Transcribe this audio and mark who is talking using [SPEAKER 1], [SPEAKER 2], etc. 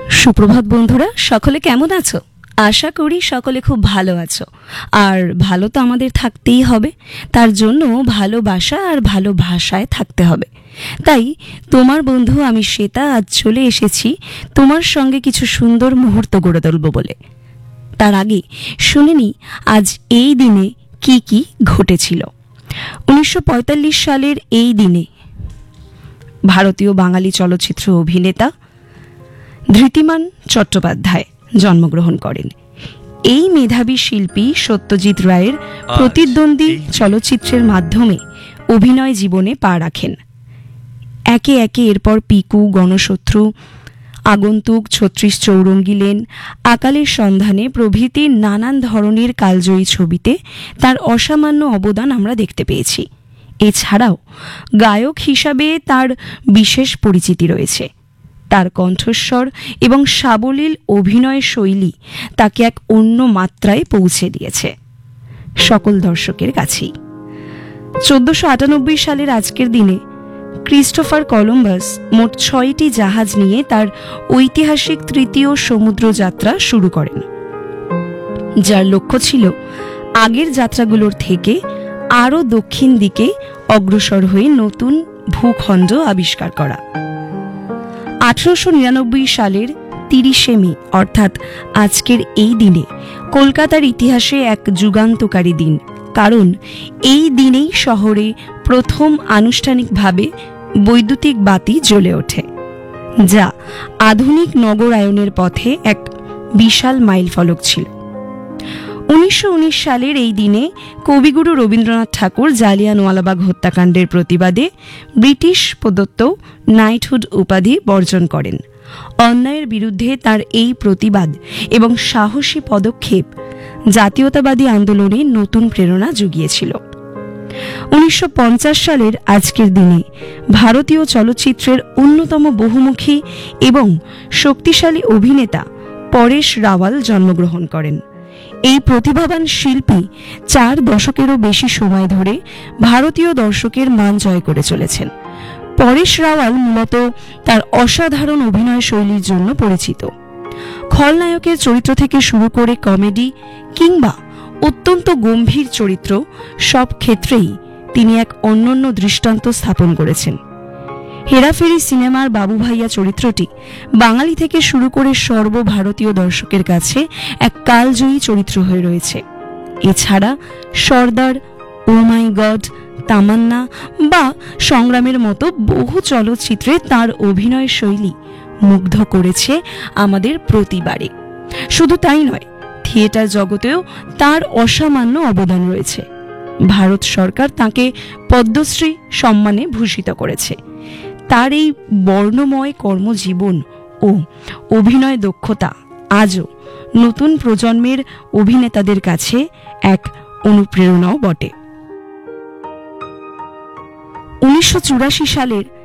[SPEAKER 1] সুপ্রভাত বন্ধুরা, সকলে কেমন আছো? আশা করি সকলে খুব ভালো আছো। আর ভালো তো আমাদের থাকতেই হবে, তার জন্য ভালোবাসা আর ভালোভাষায় থাকতে হবে। তাই তোমার বন্ধু আমি শ্বেতা আজ চলে এসেছি তোমার সঙ্গে কিছু সুন্দর মুহূর্ত গড়ে তুলব বলে। তার আগে শুনে নি আজ এই দিনে কি কি ঘটেছিল। 1945 সালের এই দিনে ভারতীয় বাঙালি চলচ্চিত্র অভিনেতা ধৃতিমান চট্টোপাধ্যায় জন্মগ্রহণ করেন। এই মেধাবী শিল্পী সত্যজিৎ রায়ের প্রতিদ্বন্দ্বী চলচ্চিত্রের মাধ্যমে অভিনয় জীবনে পা রাখেন। একে একে এরপর পিকু, গণশত্রু, আগন্তুক, ৩৬ চৌরঙ্গী লেন, আকালের সন্ধানে প্রভৃতি নানান ধরনের কালজয়ী ছবিতে তার অসামান্য অবদান আমরা দেখতে পেয়েছি। এছাড়াও গায়ক হিসাবে তার বিশেষ পরিচিতি রয়েছে। তার কণ্ঠস্বর এবং সাবলীল অভিনয় শৈলী তাকে এক অন্য মাত্রায় পৌঁছে দিয়েছে সকল দর্শকের কাছেই। 1498 সালের আজকের দিনে ক্রিস্টোফার কলম্বাস মোট 6টি জাহাজ নিয়ে তার ঐতিহাসিক তৃতীয় সমুদ্র যাত্রা শুরু করেন, যার লক্ষ্য ছিল আগের যাত্রাগুলোর থেকে আরও দক্ষিণ দিকে অগ্রসর হয়ে নতুন ভূখণ্ড আবিষ্কার করা। 1899 সালের 30শে মে অর্থাৎ আজকের এই দিনে কলকাতার ইতিহাসে এক যুগান্তকারী দিন, কারণ এই দিনেই শহরে প্রথম আনুষ্ঠানিকভাবে বৈদ্যুতিক বাতি জ্বলে ওঠে, যা আধুনিক নগরায়নের পথে এক বিশাল মাইলফলক ছিল। 1919 সালের এই দিনে কবিগুরু রবীন্দ্রনাথ ঠাকুর জালিয়ানওয়ালাবাগ হত্যাকাণ্ডের প্রতিবাদে ব্রিটিশ প্রদত্ত নাইটহুড উপাধি বর্জন করেন। অন্যায়ের বিরুদ্ধে তার এই প্রতিবাদ এবং সাহসী পদক্ষেপ জাতীয়তাবাদী আন্দোলনে নতুন প্রেরণা জুগিয়েছিল। 1950 সালের আজকের দিনে ভারতীয় চলচ্চিত্রের অন্যতম বহুমুখী এবং শক্তিশালী অভিনেতা পরেশ রাওয়াল জন্মগ্রহণ করেন। এই প্রতিভাবান শিল্পী 4 দশকেরও বেশি সময় ধরে ভারতীয় দর্শকের মান জয় করে চলেছেন। পরেশ রাওয়াল মূলত তার অসাধারণ অভিনয় শৈলীর জন্য পরিচিত। খলনায়কের চরিত্র থেকে শুরু করে কমেডি কিংবা অত্যন্ত গম্ভীর চরিত্র, সব ক্ষেত্রেই তিনি এক অনন্য দৃষ্টান্ত স্থাপন করেছেন। হেরাফেরি সিনেমার বাবু ভাইয়া চরিত্রটি বাঙালি থেকে শুরু করে সর্বভারতীয় দর্শকের কাছে এক কালজয়ী চরিত্র হয়ে রয়েছে। এছাড়া সর্দার, ও মাই গড, তামান্না বা সংগ্রামের মতো বহু চলচ্চিত্রে তার অভিনয় শৈলী মুগ্ধ করেছে আমাদের প্রতিবারে। শুধু তাই নয়, থিয়েটার জগতেও তার অসামান্য অবদান রয়েছে। ভারত সরকার তাকে পদ্মশ্রী সম্মানে ভূষিত করেছে। তার এই বর্ণময় কর্মজীবন ও অভিনয় দক্ষতা আজও নতুন প্রজন্মের অভিনেতাদের কাছে এক অনুপ্রেরণাও বটে। 1984 সালের